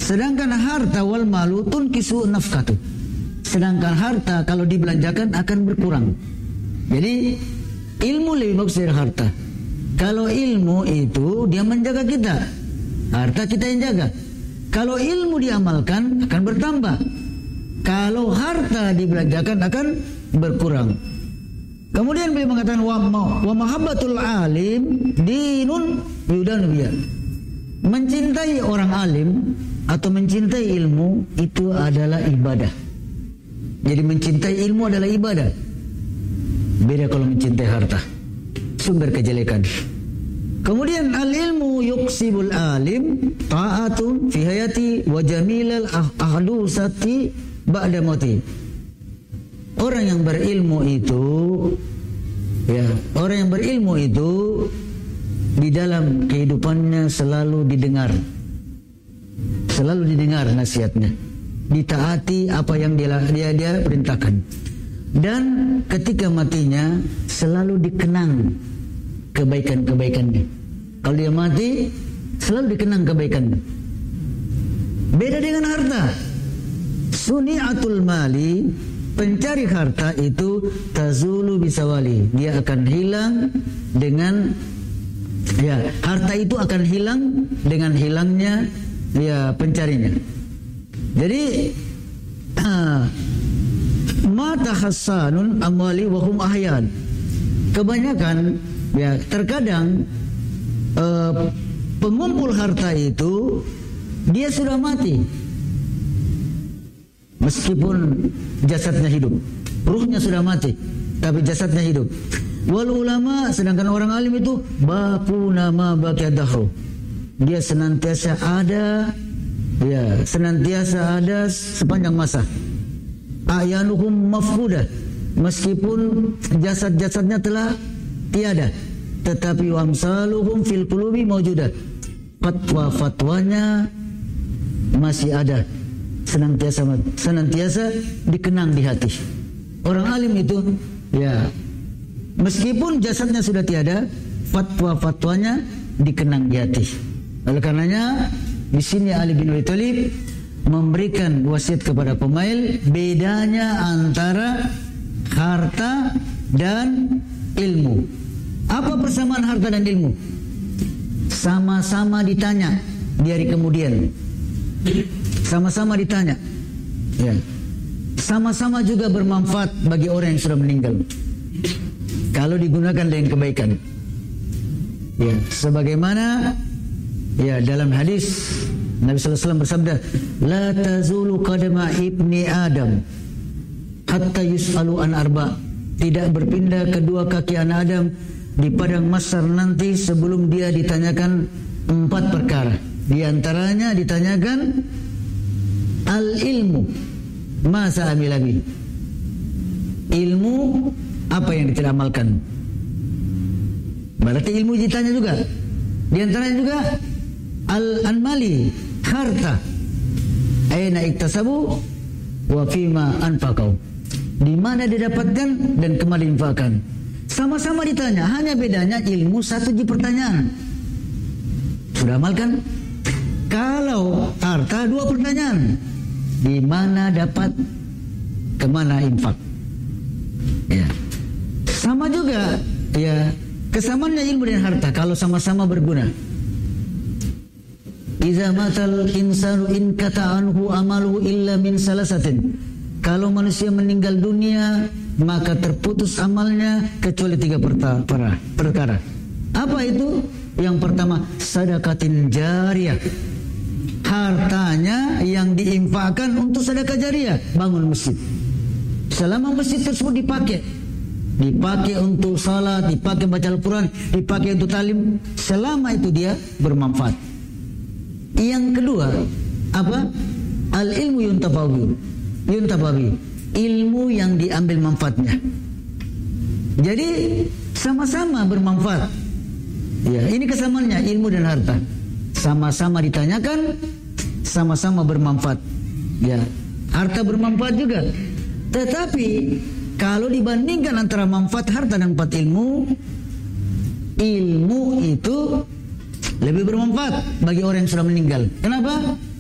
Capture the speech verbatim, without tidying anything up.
Sedangkan harta wal malu tunkisu nafkatu. Sedangkan harta kalau dibelanjakan akan berkurang. Jadi ilmu lebih bagus dari harta. Kalau ilmu itu dia menjaga kita, harta kita yang jaga. Kalau ilmu diamalkan akan bertambah. Kalau harta dibelanjakan akan berkurang. Kemudian beliau mengatakan wa, wa mahabbatul alim dinun yudanu biya. Mencintai orang alim atau mencintai ilmu itu adalah ibadah. Jadi mencintai ilmu adalah ibadah. Beda kalau mencintai harta, sumber kejelekan. Kemudian al-ilmu yuksibul alim ta'atun fi hayati wa jamilal ahdusati ba'da mauti. Orang yang berilmu itu ya, orang yang berilmu itu di dalam kehidupannya selalu didengar. Selalu didengar nasihatnya. Ditaati apa yang dia dia, dia perintahkan. Dan ketika matinya selalu dikenang kebaikan-kebaikannya. Kalau dia mati selalu dikenang kebaikannya. Beda dengan harta. Suni'atul mali, pencari harta itu tazulu bisawali. Dia akan hilang dengan ya, harta itu akan hilang dengan hilangnya ya pencarinya. Jadi uh, mata hasanun amwali wa hum ahyan. Kebanyakan ya terkadang uh, pengumpul harta itu dia sudah mati meskipun jasadnya hidup, ruhnya sudah mati tapi jasadnya hidup. Wal ulama, sedangkan orang alim itu baku nama baqiadahru, dia senantiasa ada ya senantiasa ada sepanjang masa. Ayanuhum mafqudah, meskipun jasad-jasadnya telah tiada, tetapi wamsaluhum fil qulubi mawjudah, fatwa-fatwanya masih ada, senantiasa senantiasa dikenang di hati. Orang alim itu ya meskipun jasadnya sudah tiada, fatwa-fatwanya dikenang di hati. Oleh karenanya di sini Ali bin Abi Thalib memberikan wasiat kepada pemail bedanya antara harta dan ilmu. Apa persamaan harta dan ilmu? Sama-sama ditanya di hari kemudian. Sama-sama ditanya. Ya. Sama-sama juga bermanfaat bagi orang yang sudah meninggal. Kalau digunakan dengan kebaikan. Ya, sebagaimana ya dalam hadis Nabi sallallahu alaihi wasallam bersabda, "La tazulu qadama ibni Adam hatta yus'alu an arba." Tidak berpindah kedua kaki anak Adam di padang mahsyar nanti sebelum dia ditanyakan empat perkara. Di antaranya ditanyakan al-ilmu, masa amila bi. Ilmu apa yang tidak amalkan. Berarti ilmu ditanya juga. Di antaranya juga al-anmali, harta. Aina iktasabu wa fima anfaqau. Di mana didapatkan dan kemana diinfakkan. Sama-sama ditanya, hanya bedanya ilmu satu di pertanyaan. Sudah amalkan? Kalau harta dua pertanyaan. Di mana dapat, kemana infak. Ya. Sama juga ya, kesamaannya ilmu dan harta kalau sama-sama berguna. Iza matal insanu in kata anhu amaluhu illa min salasatin. Kalau manusia meninggal dunia maka terputus amalnya kecuali tiga perkara. perkara. Apa itu? Yang pertama, sadaqatin jariyah. Hartanya yang diinfakkan untuk sedekah jariyah, bangun masjid. Selama masjid tersebut dipakai, dipakai untuk salat, dipakai baca Al-Quran, dipakai untuk talim, selama itu dia bermanfaat. Yang kedua, apa? Al-ilmu yuntafawi. Yuntafawi, ilmu yang diambil manfaatnya. Jadi sama-sama bermanfaat. Ya, ini kesamaannya ilmu dan harta. Sama-sama ditanyakan, sama-sama bermanfaat. Ya, harta bermanfaat juga. Tetapi kalau dibandingkan antara manfaat harta dan manfaat ilmu, ilmu itu lebih bermanfaat bagi orang yang sudah meninggal. Kenapa?